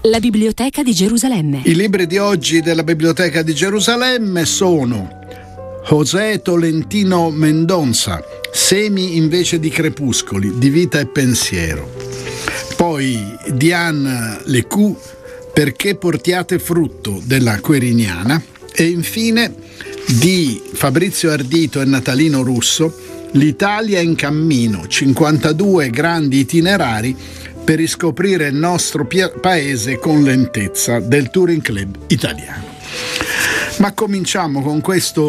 La Biblioteca di Gerusalemme. I libri di oggi della Biblioteca di Gerusalemme sono José Tolentino Mendonça, Semi invece di crepuscoli, di vita e pensiero. Poi Diane Lecou, Perché portiate frutto, della Queriniana. E infine di Fabrizio Ardito e Natalino Russo, L'Italia in cammino, 52 grandi itinerari per riscoprire il nostro paese con lentezza, del Touring Club italiano. Ma cominciamo con questo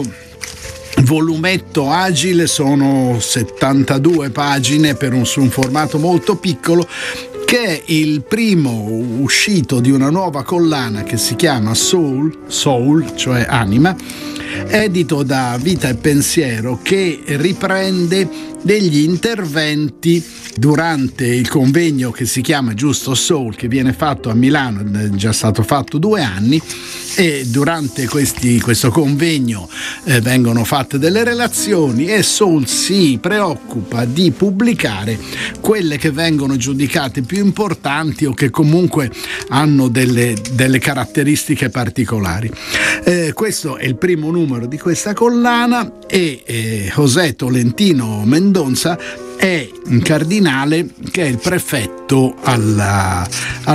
volumetto agile, sono 72 pagine su un formato molto piccolo, che è il primo uscito di una nuova collana che si chiama Soul, cioè Anima, edito da Vita e Pensiero, che riprende degli interventi durante il convegno che si chiama giusto Soul, che viene fatto a Milano, è già stato fatto 2 anni, e durante questo convegno vengono fatte delle relazioni e Soul si preoccupa di pubblicare quelle che vengono giudicate più importanti o che comunque hanno delle caratteristiche particolari. Questo è il primo numero di questa collana e José Tolentino Mendonça è un cardinale che è il prefetto alla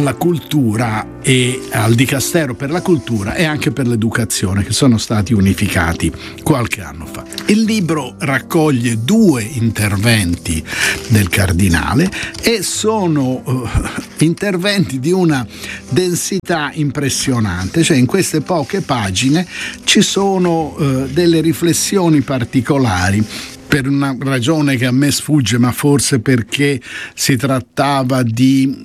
cultura e al Dicastero per la cultura e anche per l'educazione, che sono stati unificati qualche anno fa. Il libro raccoglie 2 interventi del cardinale e sono interventi di una densità impressionante, cioè in queste poche pagine ci sono delle riflessioni particolari, per una ragione che a me sfugge, ma forse perché si trattava di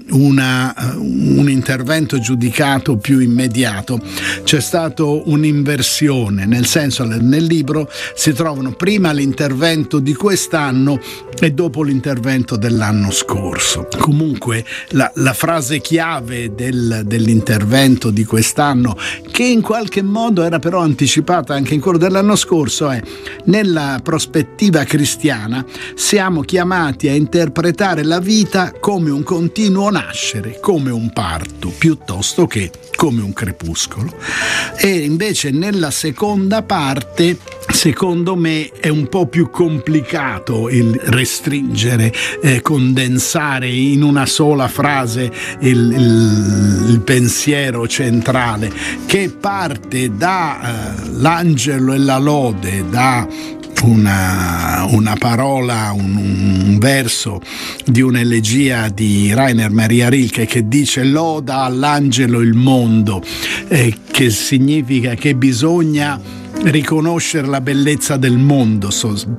un intervento giudicato più immediato. C'è stato un'inversione, nel senso, nel libro si trovano prima l'intervento di quest'anno e dopo l'intervento dell'anno scorso. Comunque la frase chiave dell'intervento di quest'anno, che in qualche modo era però anticipata anche in quello dell'anno scorso, è: nella prospettiva cristiana siamo chiamati a interpretare la vita come un continuo nascere, come un parto, piuttosto che come un crepuscolo. E invece nella seconda parte, secondo me, è un po' più complicato il restringere, condensare in una sola frase il pensiero centrale, che parte da l'angelo e la lode, da una parola, un verso di un'elegia di Rainer Maria Rilke che dice: loda all'angelo il mondo, che significa che bisogna riconoscere la bellezza del mondo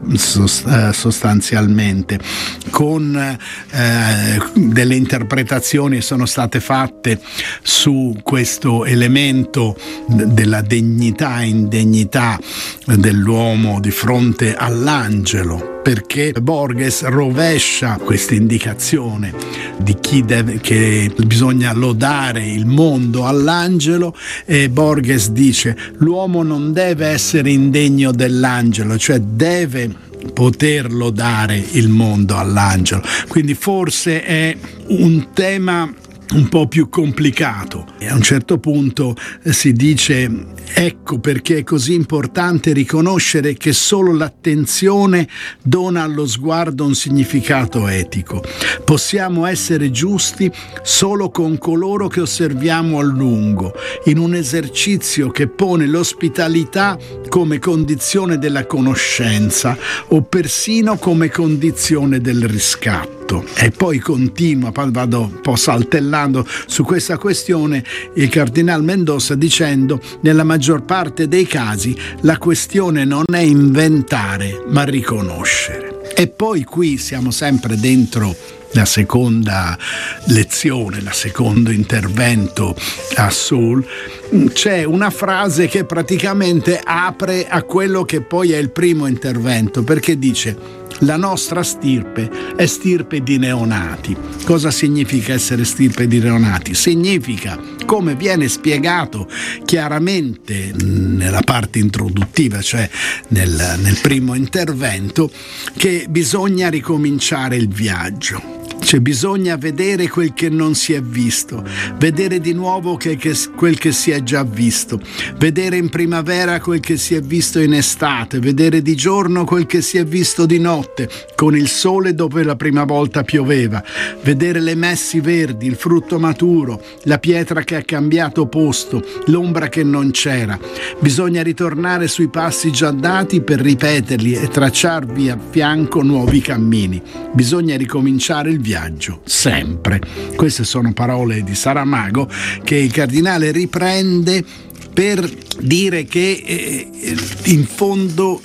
sostanzialmente, con delle interpretazioni sono state fatte su questo elemento della dignità e indegnità dell'uomo di fronte all'angelo, perché Borges rovescia questa indicazione di che bisogna lodare il mondo all'angelo, e Borges dice: l'uomo non deve essere indegno dell'angelo, cioè deve poter lodare il mondo all'angelo. Quindi forse è un tema un po' più complicato, e a un certo punto si dice: ecco perché è così importante riconoscere che solo l'attenzione dona allo sguardo un significato etico. Possiamo essere giusti solo con coloro che osserviamo a lungo, in un esercizio che pone l'ospitalità come condizione della conoscenza o persino come condizione del riscatto. E poi continua, vado un po' saltellando su questa questione, il cardinal Mendonça dicendo: nella maggior parte dei casi la questione non è inventare ma riconoscere. E poi qui siamo sempre dentro la seconda lezione, il secondo intervento a Soul. C'è una frase che praticamente apre a quello che poi è il primo intervento, perché dice: la nostra stirpe è stirpe di neonati. Cosa significa essere stirpe di neonati? Significa, come viene spiegato chiaramente nella parte introduttiva, cioè nel primo intervento, che bisogna ricominciare il viaggio. Cioè, bisogna vedere quel che non si è visto, vedere di nuovo quel che si è già visto, vedere in primavera quel che si è visto in estate, vedere di giorno quel che si è visto di notte, con il sole dove la prima volta pioveva, vedere le messi verdi, il frutto maturo, la pietra che ha cambiato posto, l'ombra che non c'era. Bisogna ritornare sui passi già dati per ripeterli e tracciarvi a fianco nuovi cammini. Bisogna ricominciare il viaggio, sempre. Queste sono parole di Saramago che il cardinale riprende per dire che in fondo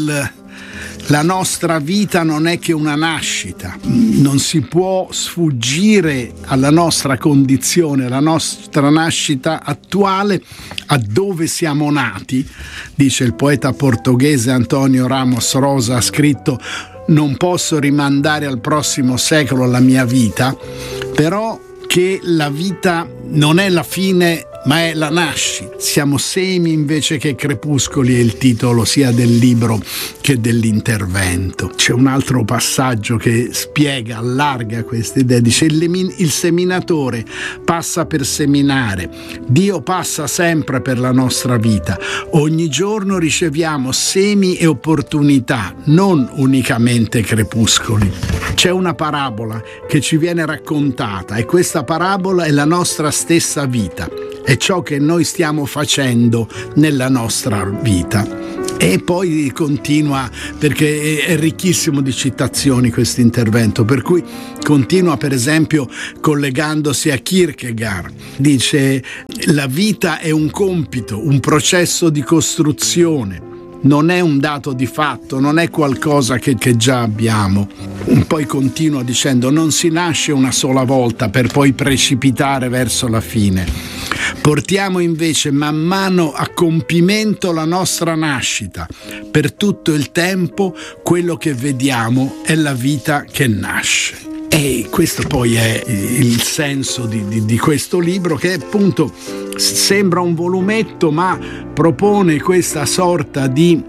la nostra vita non è che una nascita, non si può sfuggire alla nostra condizione, alla nostra nascita attuale, a dove siamo nati. Dice il poeta portoghese Antonio Ramos Rosa, ha scritto: non posso rimandare al prossimo secolo la mia vita, però che la vita non è la fine ma è la nascita. Siamo semi invece che crepuscoli, è il titolo sia del libro che dell'intervento. C'è un altro passaggio che spiega, allarga questa idea, dice: il seminatore passa per seminare, Dio passa sempre per la nostra vita, ogni giorno riceviamo semi e opportunità, non unicamente crepuscoli. C'è una parabola che ci viene raccontata e questa parabola è la nostra stessa vita, è ciò che noi stiamo facendo nella nostra vita. E poi continua, perché è ricchissimo di citazioni questo intervento, per cui continua per esempio collegandosi a Kierkegaard. Dice: la vita è un compito, un processo di costruzione, non è un dato di fatto, non è qualcosa che già abbiamo. Poi continua dicendo: non si nasce una sola volta per poi precipitare verso la fine. Portiamo invece man mano a compimento la nostra nascita. Per tutto il tempo quello che vediamo è la vita che nasce. E questo poi è il senso di questo libro, che appunto sembra un volumetto ma propone questa sorta di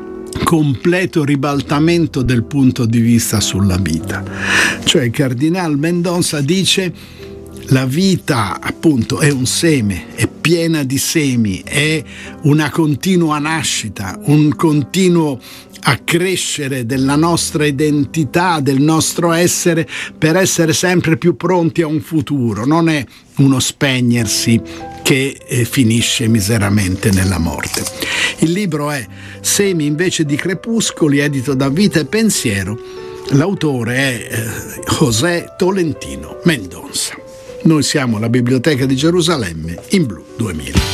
completo ribaltamento del punto di vista sulla vita. Cioè il cardinal Mendonça dice: la vita appunto è un seme, è piena di semi, è una continua nascita, un continuo accrescere della nostra identità, del nostro essere, per essere sempre più pronti a un futuro. Non è uno spegnersi che finisce miseramente nella morte. Il libro è Semi invece di crepuscoli, edito da Vita e Pensiero. L'autore è José Tolentino Mendonça. Noi siamo la Biblioteca di Gerusalemme in Blu 2000.